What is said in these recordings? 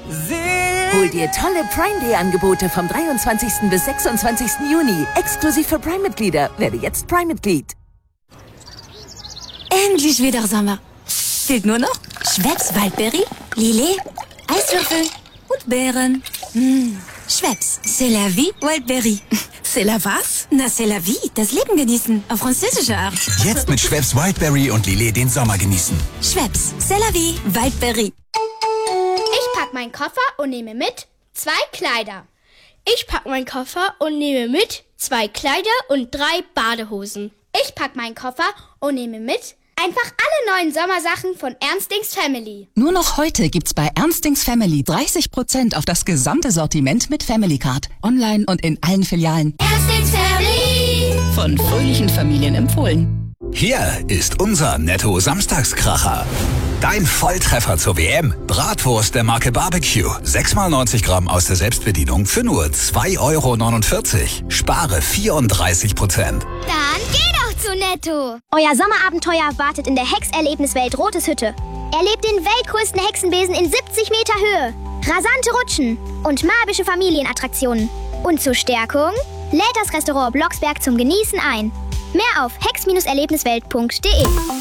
Hol dir tolle Prime Day Angebote vom 23. bis 26. Juni. Exklusiv für Prime-Mitglieder. Werde jetzt Prime-Mitglied. Endlich wieder Sommer. Fehlt nur noch Schweppes Waldbeere, Lillet, Eiswürfel und Beeren. Schweppes, c'est la vie, Waldbeere. C'est la was? Na, c'est la vie, das Leben genießen, auf französische Art. Jetzt mit Schweppes Wildberry und Lillet den Sommer genießen. Schweppes, c'est la vie, Waldbeere. Ich pack meinen Koffer und nehme mit 2 Kleider. Ich pack meinen Koffer und nehme mit 2 Kleider und 3 Badehosen. Ich pack meinen Koffer und nehme mit einfach alle neuen Sommersachen von Ernstings Family. Nur noch heute gibt's bei Ernstings Family 30% auf das gesamte Sortiment mit Family Card. Online und in allen Filialen. Ernstings Family! Von fröhlichen Familien empfohlen. Hier ist unser Netto-Samstagskracher. Dein Volltreffer zur WM. Bratwurst der Marke Barbecue. 6x90 Gramm aus der Selbstbedienung für nur 2,49 €. Spare 34%. Dann geh doch zu Netto! Euer Sommerabenteuer wartet in der Hex-Erlebniswelt Rotes Hütte. Erlebt den weltgrößten Hexenbesen in 70 Meter Höhe, rasante Rutschen und magische Familienattraktionen. Und zur Stärkung lädt das Restaurant Blocksberg zum Genießen ein. Mehr auf hex-erlebniswelt.de.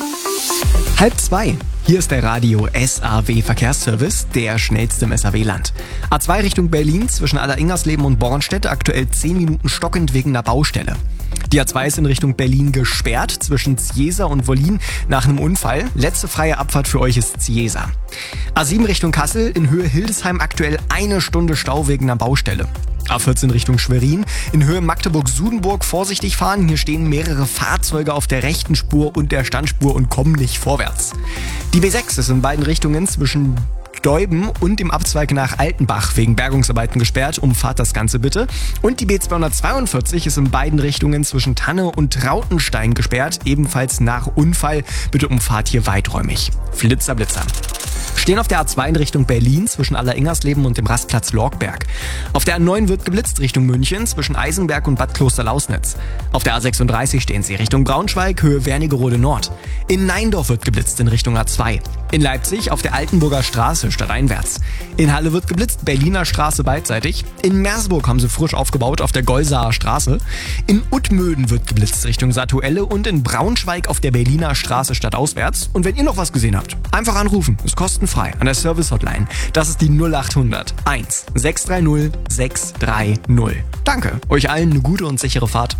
1:30. Hier ist der Radio SAW Verkehrsservice, der schnellste im SAW-Land. A2 Richtung Berlin zwischen Alleringersleben und Bornstedt, aktuell 10 Minuten stockend wegen einer Baustelle. Die A2 ist in Richtung Berlin gesperrt, zwischen Ziesa und Wollin nach einem Unfall. Letzte freie Abfahrt für euch ist Ziesa. A7 Richtung Kassel, in Höhe Hildesheim aktuell 1 Stunde Stau wegen einer Baustelle. A14 Richtung Schwerin, in Höhe Magdeburg-Sudenburg vorsichtig fahren. Hier stehen mehrere Fahrzeuge auf der rechten Spur und der Standspur und kommen nicht vorwärts. Die B6 ist in beiden Richtungen zwischen Deuben und dem Abzweig nach Altenbach wegen Bergungsarbeiten gesperrt. Umfahrt das Ganze bitte. Und die B242 ist in beiden Richtungen zwischen Tanne und Rautenstein gesperrt. Ebenfalls nach Unfall. Bitte umfahrt hier weiträumig. Flitzer, Blitzer. Stehen auf der A2 in Richtung Berlin zwischen Alleringersleben und dem Rastplatz Lorgberg. Auf der A9 wird geblitzt Richtung München zwischen Eisenberg und Bad Klosterlausnitz. Auf der A36 stehen sie Richtung Braunschweig, Höhe Wernigerode Nord. In Neindorf wird geblitzt in Richtung A2. In Leipzig auf der Altenburger Straße stadteinwärts. In Halle wird geblitzt, Berliner Straße beidseitig. In Mersburg haben sie frisch aufgebaut auf der Golsaer Straße. In Uttmöden wird geblitzt Richtung Satuelle und in Braunschweig auf der Berliner Straße stadtauswärts. Und wenn ihr noch was gesehen habt, einfach anrufen. Ist kostenfrei an der Service-Hotline. Das ist die 0800 1 630 630. Danke, euch allen eine gute und sichere Fahrt.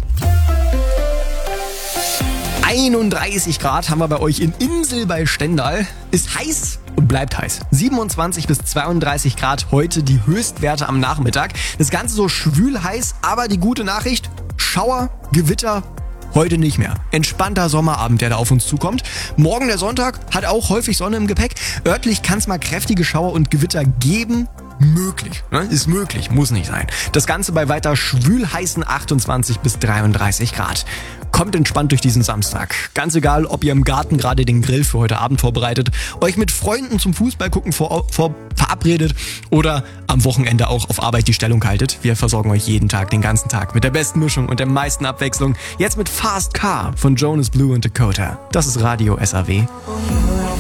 31 Grad haben wir bei euch in Insel bei Stendal. Ist heiß und bleibt heiß. 27 bis 32 Grad heute die Höchstwerte am Nachmittag. Das Ganze so schwül heiß, aber die gute Nachricht, Schauer, Gewitter, heute nicht mehr. Entspannter Sommerabend, der da auf uns zukommt. Morgen der Sonntag hat auch häufig Sonne im Gepäck. Örtlich kann es mal kräftige Schauer und Gewitter geben. Möglich, ne? Ist möglich, muss nicht sein. Das Ganze bei weiter schwül heißen 28 bis 33 Grad. Kommt entspannt durch diesen Samstag. Ganz egal, ob ihr im Garten gerade den Grill für heute Abend vorbereitet, euch mit Freunden zum Fußball gucken verabredet oder am Wochenende auch auf Arbeit die Stellung haltet. Wir versorgen euch jeden Tag, den ganzen Tag mit der besten Mischung und der meisten Abwechslung. Jetzt mit Fast Car von Jonas Blue und Dakota. Das ist Radio SAW.